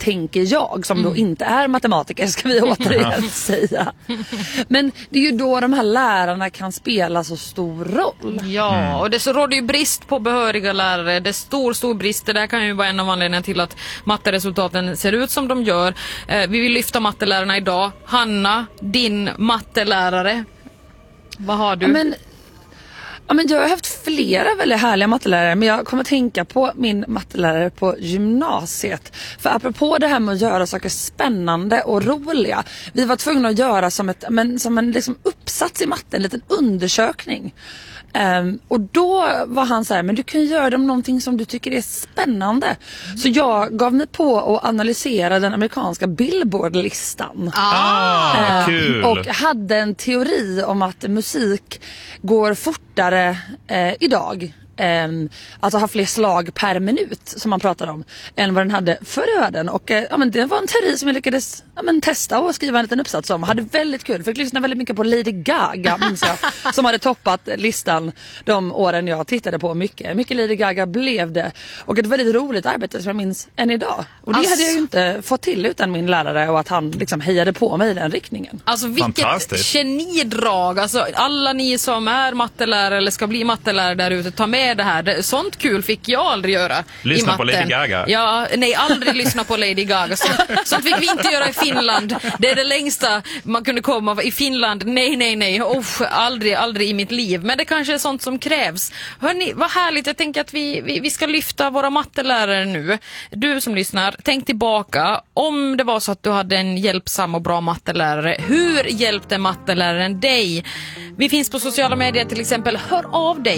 tänker jag som då inte är matematiker, ska vi återigen säga. Men det är ju då de här lärarna kan spela så stor roll. Ja, och det så råder ju brist på behöriga lärare. Det är stor brist. Det där kan ju vara en av anledningarna till att matteresultaten ser ut som de gör. Vi vill lyfta mattelärarna idag. Hanna, din mattelärare, vad har du? Ja, men jag har haft flera väldigt härliga mattelärare, men jag kommer att tänka på min mattelärare på gymnasiet. För apropå det här med att göra saker spännande och roliga, vi var tvungna att göra som en liksom uppsats i matte, en liten undersökning. Och då var han så här, men du kan göra det om någonting som du tycker är spännande. Så jag gav mig på att analysera den amerikanska Billboard-listan. Kul. Och hade en teori om att musik går fortare idag. Alltså har fler slag per minut som man pratar om än vad den hade förr i världen. Och det var en teori som jag lyckades testa och skriva en liten uppsats om. Hade väldigt kul, för jag lyssnade väldigt mycket på Lady Gaga, minns jag, som hade toppat listan de åren jag tittade på mycket Lady Gaga blev det. Och ett väldigt roligt arbete som jag minns än idag. Och det hade jag ju inte fått till utan min lärare och att han liksom hejade på mig i den riktningen. Alltså vilket genidrag. Alltså alla ni som är mattelärare eller ska bli mattelärare där ute, ta med det här. Sånt kul fick jag aldrig göra. Lyssna på Lady Gaga. Ja, nej, aldrig lyssna på Lady Gaga. Sånt fick vi inte göra i Finland. Det är det längsta man kunde komma i Finland. Nej. Aldrig i mitt liv. Men det kanske är sånt som krävs. Hörrni, vad härligt. Jag tänker att vi ska lyfta våra mattelärare nu. Du som lyssnar, tänk tillbaka. Om det var så att du hade en hjälpsam och bra mattelärare, hur hjälpte matteläraren dig? Vi finns på sociala medier till exempel. Hör av dig.